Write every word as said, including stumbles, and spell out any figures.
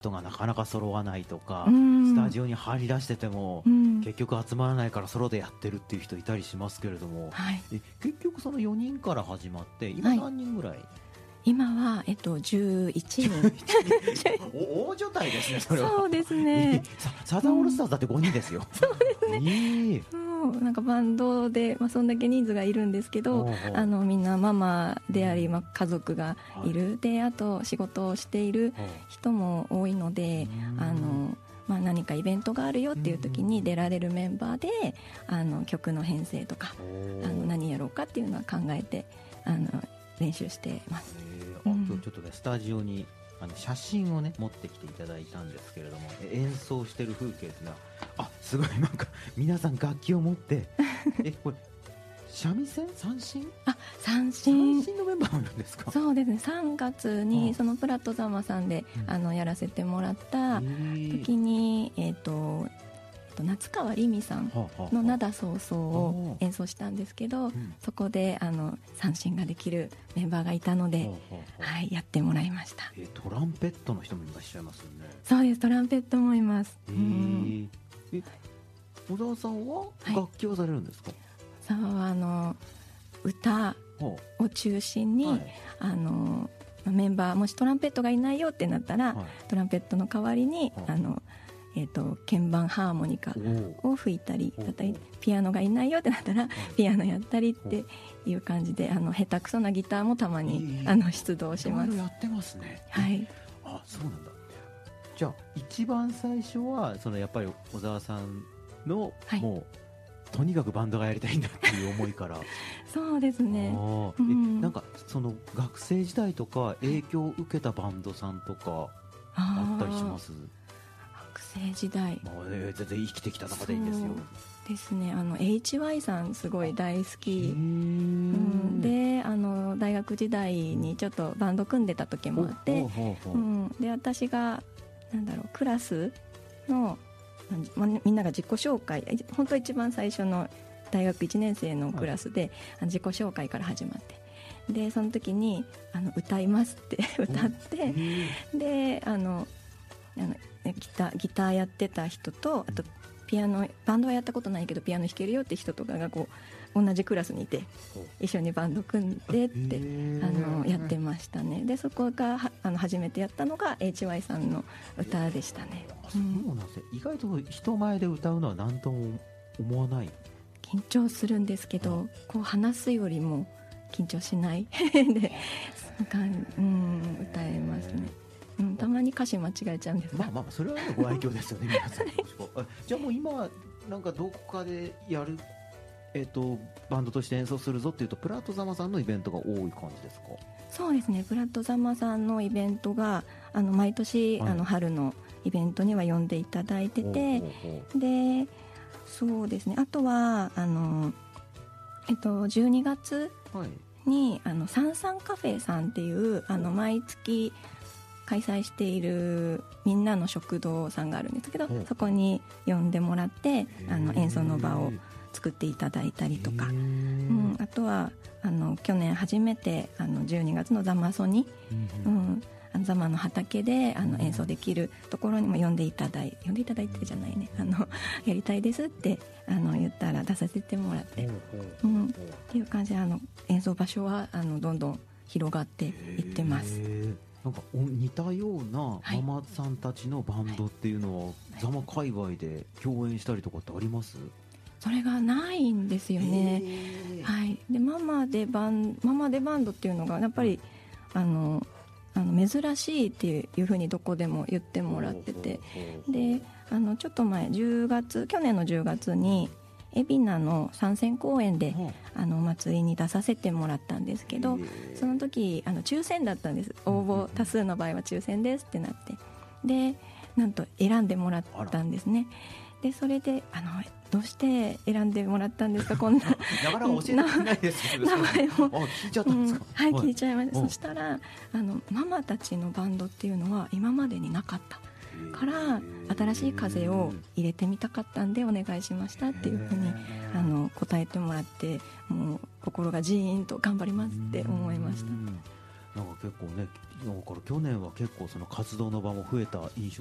人がなかなか揃わないとか、 うん、 スタジオに張り出してても、うん、結局集まらないからソロでやってるっていう人いたりしますけれども、はい、え結局そのよにんから始まって今何人ぐらい、はい、 今は、えっと、じゅういちにん大所帯ですねそれは。 そうですねサザンオールスターズだってごにんですよ、 うん、そうですね、えー、もうなんかバンドで、まあ、そんだけ人数がいるんですけど、あのみんなママであり、まあ、家族がいる、はい、であと仕事をしている人も多いので、あのまあ、何かイベントがあるよっていう時に出られるメンバーであの曲の編成とかあの何やろうかっていうのは考えてあの練習してます。 えー、あ今日ちょっとねスタジオにあの写真をね持ってきていただいたんですけれども、演奏してる風景ですが、あすごいなんか皆さん楽器を持ってえこれ三味線三振あ三振三振のメンバーもいるんですか？ そうですね、さんがつにそのプラットザマさんで、うん、あのやらせてもらった時に、えーと夏川りみさんの灘そうそうを演奏したんですけど、そこであの三振ができるメンバーがいたので、はい、やってもらいました。 えトランペットの人もいらっしゃいますよね。 そうです、トランペットもいます。 えーうん、え小沢さんは楽器をされるんですか？はい、 そうあの歌を中心に、はい、あのメンバーもしトランペットがいないよってなったら、はい、トランペットの代わりに、はい、あのえー、と鍵盤ハーモニカを吹いたりだったり、ピアノがいないよってなったらピアノやったりっていう感じで、あの下手くそなギターもたまに、えー、あの出動します。 いろいろやってますね。 はい、 あそうなんだ。じゃあ一番最初はそのやっぱり小沢さんの、はい、もうとにかくバンドがやりたいんだっていう思いからそうですね、 うん、えなんかその学生時代とか影響を受けたバンドさんとかあったりします？ 学生時代、 まあえー、全然生きてきた中でいいんですよ。 ですね、あの エイチワイ さんすごい大好き、うん、であの大学時代にちょっとバンド組んでた時もあって、うん、で私がなんだろうクラスのみんなが自己紹介、本当一番最初の大学いちねん生のクラスで、はい、自己紹介から始まって、でその時にあの歌いますって歌って、であのあのギタ, ギターやってた人と、あとピアノバンドはやったことないけどピアノ弾けるよって人とかがこう同じクラスにいて一緒にバンド組んでってあのやってましたね。でそこがあの初めてやったのが エイチワイ さんの歌でしたね。 そうなんですね、うん、意外と人前で歌うのは何とも思わない。 緊張するんですけど、こう話すよりも緊張しないでその間、うん、歌えますね。うん、たまに歌詞間違えちゃうんですが、 まあまあそれは、ね、ご愛嬌ですよね皆さんじゃあもう今なんかどこかでやる、えー、とバンドとして演奏するぞっていうとプラットザマさんのイベントが多い感じですか？ そうですね、プラットザマさんのイベントがあの毎年、はい、あの春のイベントには呼んでいただいてて、でそうですね、あとはあの、えっと、じゅうにがつに、はい、あのサンサンカフェさんっていうあの毎月開催しているみんなの食堂さんがあるんですけど、そこに呼んでもらってあの演奏の場を作っていただいたりとか、うん、あとはあの去年初めてあのじゅうにがつのザマソに、うんうん、あのザマの畑であの演奏できるところにも呼んでいただい呼んでいただいてじゃないねあのやりたいですってあの言ったら出させてもらって、うん、っていう感じであの演奏場所はあのどんどん広がっていってます。 なんか似たようなママさんたちのバンドっていうのは、はい、ザマ界隈で共演したりとかってあります？ それがないんですよね、はい、でママでバンママでバンドっていうのがやっぱりあのあの珍しいっていうふうにどこでも言ってもらってて、であのちょっと前じゅうがつ去年のじゅうがつに海老名の参戦公演で、うん、あのお祭りに出させてもらったんですけど、その時あの抽選だったんです。応募多数の場合は抽選ですってなって、でなんと選んでもらったんですね。でそれであのどうして選んでもらったんですかこんななかなか教えてくれないですけど名前を聞いちゃったんですか？ うん、はい、聞いちゃいました。そしたらあのママたちのバンドっていうのは今までになかったから新しい風を入れてみたかったんでお願いしましたっていうふうにあの答えてもらって、もう心がジーンと頑張りますって思いました。 なんか結構ね、だから去年は結構その活動の場も増えた印